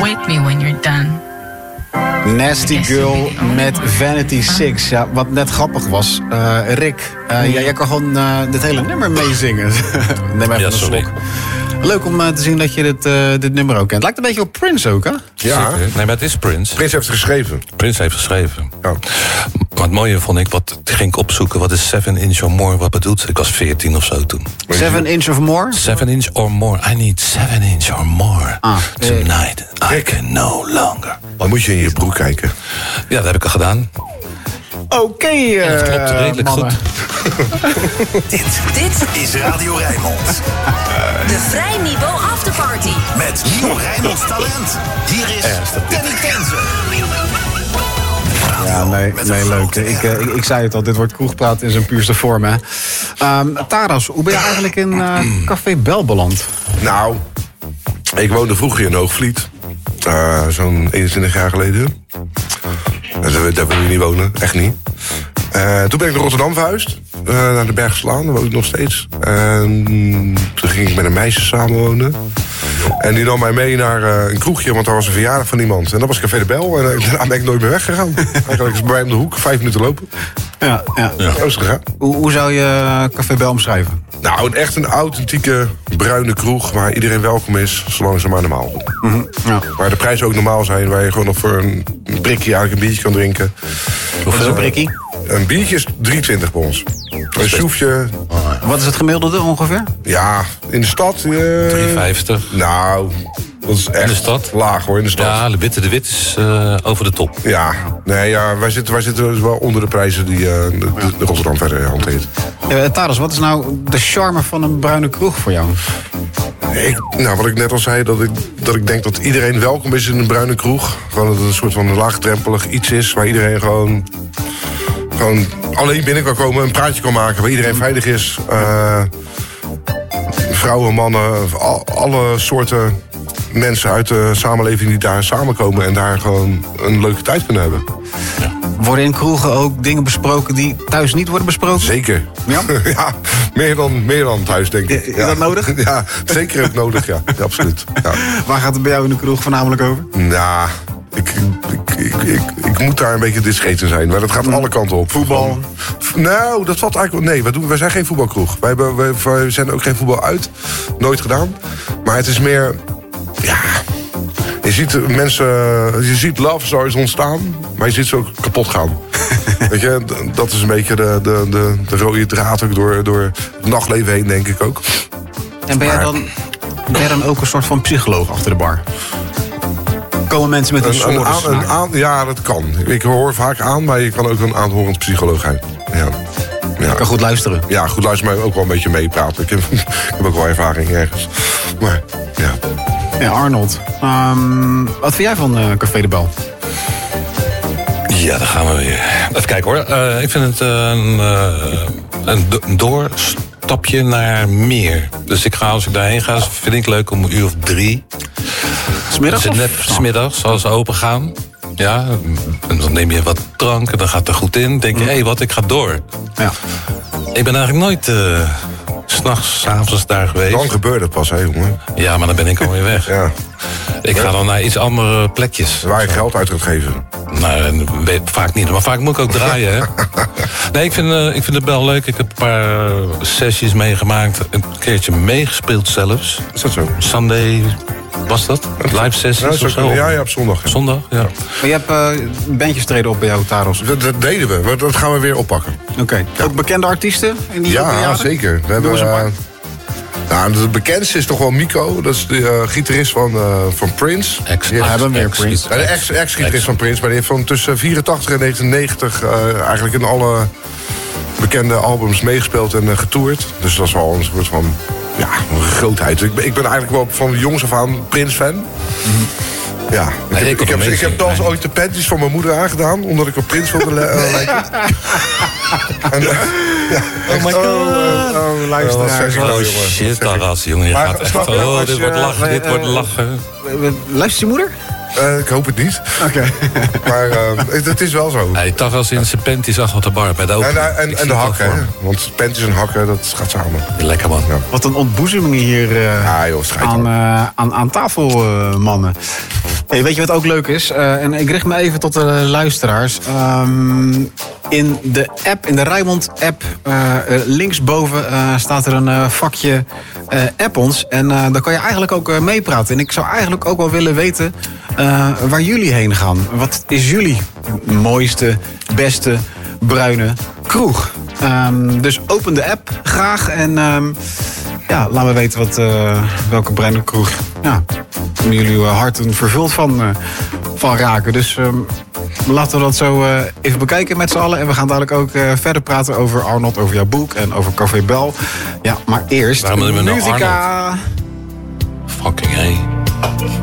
Wake me when you're done. Nasty Girl met Vanity 6. Ja, wat net grappig was. Rick, jij kan gewoon dit hele nummer meezingen. Neem even een slok. Leuk om te zien dat je dit nummer ook kent. Lijkt een beetje op Prince ook, hè? Ja. Zeker. Nee, maar het is Prince. Prince heeft geschreven. Prince heeft geschreven. Ja. Maar het mooie vond ik, ging ik opzoeken, wat is 7 inch or more, wat bedoelt? Ik was 14 of zo toen. 7 inch or more? 7 inch or more. I need 7 inch or more. Tonight I can no longer. Dan moet je in je broek kijken. Ja, dat heb ik al gedaan. Oké, dat klopt redelijk mannen. goed. Dit is Radio Rijnmond. De Vrij Niveau Afterparty. Met nieuw Rijnmonds talent. Hier is Danny Tenze. Ja, nee, leuk. Ik zei het al, dit wordt kroegpraat in zijn puurste vorm, hè. Taras, hoe ben je eigenlijk in Café Bel beland? Nou, ik woonde vroeger in Hoogvliet. Zo'n 21 jaar geleden. Daar wil je niet wonen, echt niet. Toen ben ik naar Rotterdam verhuisd. Naar de Bergslaan, daar woon ik nog steeds. En toen ging ik met een meisje samenwonen. En die nam mij mee naar een kroegje, want daar was een verjaardag van iemand. En dat was Café de Bel. En daarna ben ik nooit meer weggegaan. Eigenlijk is het bij mij om de hoek, 5 minuten lopen. Ja. Zo is het gegaan. Hoe zou je Café Bel omschrijven? Nou, echt een authentieke bruine kroeg waar iedereen welkom is, zolang ze maar normaal doen. Ja. Waar de prijzen ook normaal zijn, waar je gewoon nog voor een prikje eigenlijk een biertje kan drinken. Wat is een prikkie? Een biertje is 3,20 bij ons. Een soefje. Wat is het gemiddelde ongeveer? Ja, in de stad. 3,50. Nou, dat is echt In de stad? laag hoor, in de stad. Ja, de wit is over de top. Ja, nee, ja, wij zitten dus wel onder de prijzen die de Rotterdam verder hanteert. Taras, wat is nou de charme van een bruine kroeg voor jou? Wat ik net al zei, dat ik denk dat iedereen welkom is in een bruine kroeg. Gewoon dat het een soort van laagdrempelig iets is waar iedereen gewoon alleen binnen kan komen, een praatje kan maken, waar iedereen veilig is. Vrouwen, mannen, alle soorten mensen uit de samenleving die daar samenkomen en daar gewoon een leuke tijd kunnen hebben. Ja. Worden in kroegen ook dingen besproken die thuis niet worden besproken? Zeker. Ja? Ja, meer dan thuis, denk ik. Is dat nodig? Ja, zeker ook nodig, ja. Ja, absoluut. Ja. Waar gaat het bij jou in de kroeg voornamelijk over? Nou, ik moet daar een beetje discreet in zijn. Maar dat gaat alle kanten op. Voetbal? Nou, dat valt eigenlijk... Nee, wij zijn geen voetbalkroeg. Wij zijn ook geen voetbal uit. Nooit gedaan. Maar het is meer... Ja... Je ziet mensen... Je ziet love stories ontstaan. Maar je ziet ze ook kapot gaan. Weet je, dat is een beetje de rode draad ook door het nachtleven heen, denk ik ook. En ben jij dan ook een soort van psycholoog achter de bar? Komen mensen met een soort... Ja, dat kan. Ik hoor vaak aan, maar je kan ook een aanhorend psycholoog zijn. Ja. Je kan goed luisteren. Ja, goed luisteren, maar ook wel een beetje meepraten. Ik heb ook wel ervaring ergens. Maar, ja. Ja, Arnold. Wat vind jij van Café de Bel? Ja, daar gaan we weer. Even kijken hoor. Ik vind het een doorstapje naar meer. Dus als ik daarheen ga, vind ik leuk om 1 of 3. 'Smiddags? Net 'smiddags, als ze open gaan. Ja, en dan neem je wat drank en dan gaat het er goed in. Denk je, hé, ik ga door. Ja. Ik ben eigenlijk nooit 's'nachts, 's avonds daar geweest. Dan gebeurt het pas, hè, jongen. Ja, maar dan ben ik alweer weg. Ja. Ik ga dan naar iets andere plekjes. Waar je geld uit gaat geven. Nou, vaak niet. Maar vaak moet ik ook draaien, hè. Nee, ik vind het wel leuk. Ik heb een paar sessies meegemaakt. Een keertje meegespeeld zelfs. Is dat zo? Sunday, was dat? Live sessies of zo? Ja, op zondag. Ja. Zondag, ja. Maar je hebt bandjes treden op bij jou, Taros. Dat deden we. Dat gaan we weer oppakken. Oké. Ook bekende artiesten in die jaren? Zeker. We hebben... de bekendste is toch wel Mico. Dat is de gitarist van Prince. Hebben meer Prince. De ex-gitarist van Prince. Maar die heeft van tussen 84 en 1990 eigenlijk in alle bekende albums meegespeeld en getoerd. Dus dat is wel een soort van een grootheid. Ik ben eigenlijk wel van jongs af aan Prince-fan. Ja, ik heb dan ooit de panties van mijn moeder aangedaan, omdat ik op Prince wilde lijken. Oh my god. Luisteraars. Oh shit, Taras, jongen. Je gaat echt... dit wordt lachen, dit wordt lachen. Luistert je moeder? Ik hoop het niet. Oké. Maar het is wel zo. Hij Taras in zijn panties achter de bar bij de open. En de hakken, hè? Want panties en hakken, dat gaat samen. Lekker man. Ja. Wat een ontboezeming hier aan tafel, mannen. Hey, weet je wat ook leuk is? En ik richt me even tot de luisteraars. In de app, in de Rijnmond-app, linksboven staat er een vakje app ons. En daar kan je eigenlijk ook meepraten. En ik zou eigenlijk ook wel willen weten waar jullie heen gaan. Wat is jullie mooiste, beste, bruine kroeg? Dus open de app graag en laat me weten welke bruine kroeg jullie harten vervuld van raken. Dus laten we dat zo even bekijken met z'n allen. En we gaan dadelijk ook verder praten over Arnold, over jouw boek en over Café Bel. Ja, maar eerst Waarom hebben we nou Musica. Fucking hey.